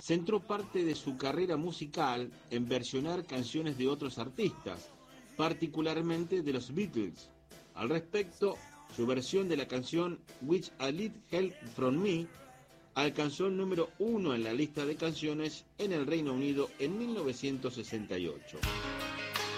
centró parte de su carrera musical en versionar canciones de otros artistas, particularmente de los Beatles. Al respecto, su versión de la canción With a Little Help From Me alcanzó el número 1 en la lista de canciones en el Reino Unido en 1968.